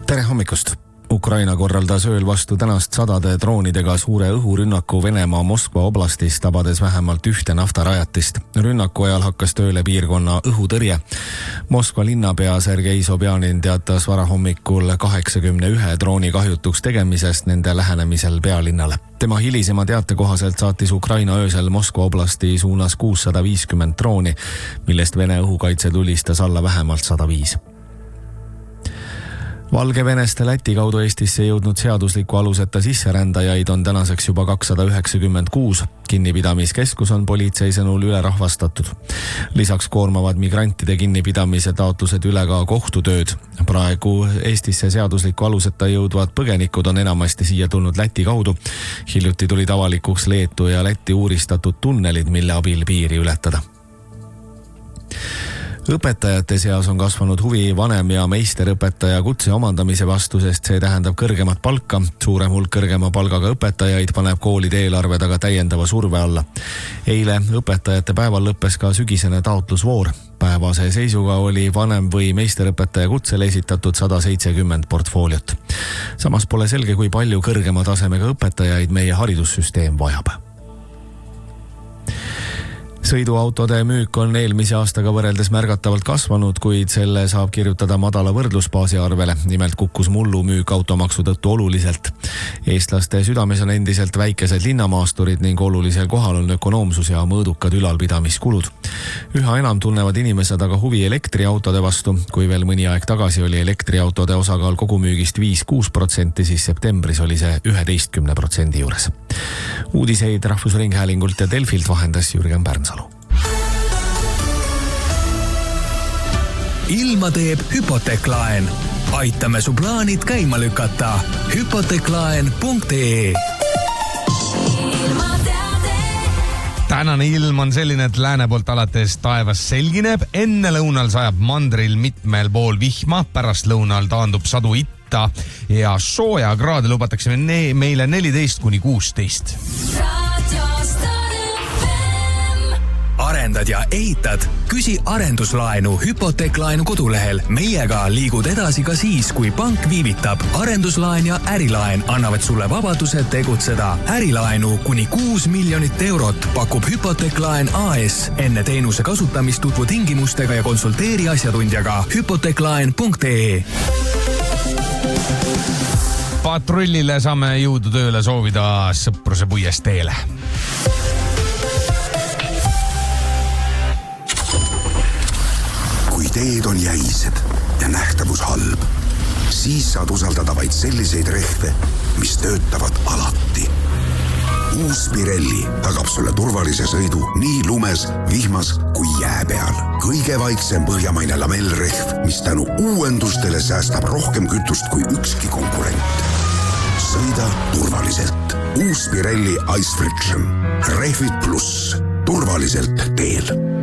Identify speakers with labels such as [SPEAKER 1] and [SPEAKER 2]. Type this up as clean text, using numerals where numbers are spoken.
[SPEAKER 1] Tere hommikust! Ukraina korraldas ööl vastu tänast sadade droonidega suure õhurünnaku Venemaa Moskva oblastis, tabades vähemalt ühte naftarajatist. Rünnaku ajal hakkas tööle piirkonna õhutõrje. Moskva linnapea Sergei Sobjanin teatas varahommikul 81 drooni kahjutuks tegemisest nende lähenemisel pealinnale. Tema hilisema teate kohaselt saatis Ukraina öösel Moskva oblasti suunas 650 drooni, millest Vene õhukaitse tulistas alla vähemalt 105. Valgeveneste Läti kaudu Eestisse jõudnud seadusliku aluseta sisserändajaid on tänaseks juba 296. Kinnipidamiskeskus on politsei sõnul ülerahvastatud. Lisaks koormavad migrantide kinnipidamise taotlused üle ka kohtutööd. Praegu Eestisse seadusliku aluseta jõudvad põgenikud on enamasti siia tulnud Läti kaudu. Hiljuti tulid avalikuks Leetu ja Läti uuristatud tunnelid, mille abil piiri ületada. Õpetajate seas on kasvanud huvi vanem- ja meisterõpetaja kutse omandamise vastu, sest see tähendab kõrgemat palka. Suurem hulk kõrgema palgaga õpetajaid paneb koolide eelarved aga täiendava surve alla. Eile õpetajate päeval lõppes ka sügisene taotlusvoor. Päevase seisuga oli vanem- või meisterõpetaja kutsele esitatud 170 portfooliot. Samas pole selge, kui palju kõrgema tasemega õpetajaid meie haridussüsteem vajab. Sõiduautode müük on eelmise aastaga võrreldes märgatavalt kasvanud, kuid selle saab kirjutada madala võrdlusbaasi arvele. Nimelt kukkus mullu müük automaksu tõttu oluliselt. Eestlaste südames on endiselt väikesed linnamaasturid ning olulisel kohal on ökonoomsus ja mõõdukad ülalpidamiskulud. Üha enam tunnevad inimesed aga huvi elektriautode vastu. Kui veel mõni aeg tagasi oli elektriautode osakaal kogumüügist 5-6%, siis septembris oli see 11% juures. Uudiseid Rahvusringhäälingult ja Delfilt vahendas Jürgen Pärnsalu.
[SPEAKER 2] Ilma teeb Hypoteklaen. Aitame su plaanid käima lükata. Hypoteklaen.ee.
[SPEAKER 3] Tänane ilm on selline, et lääne poolt alates taevas selgineb. Enne lõunal sajab mandril mitmel pool vihma, pärast lõunal taandub sadu itta ja sooja kraade lubatakse meile 14-16.
[SPEAKER 2] Arendad ja ehitad? Küsi arenduslaenu Hypoteklaenu kodulehel. Meiega liigud edasi ka siis, kui pank viivitab. Arenduslaen ja ärilaen annavad sulle vabaduse tegutseda. Ärilaenu kuni 6 miljonit eurot pakub Hypoteklaen AS. Enne teenuse kasutamist tutvu tingimustega ja konsulteeri asjatundjaga. Hypoteklaen.ee.
[SPEAKER 3] Patrullile saame jõudu tööle soovida Sõpruse puiesteele.
[SPEAKER 4] Kui teed on jäised ja nähtavus halb, siis saad usaldada vaid selliseid rehve, mis töötavad alati. Uus Pirelli tagab sulle turvalise sõidu nii lumes, vihmas kui jää peal. Kõige vaiksem põhjamaine lamellrehv, mis tänu uuendustele säästab rohkem kütust kui ükski konkurent. Sõida turvaliselt. Uus Pirelli Ice Friction. Rehvid pluss. Turvaliselt teel.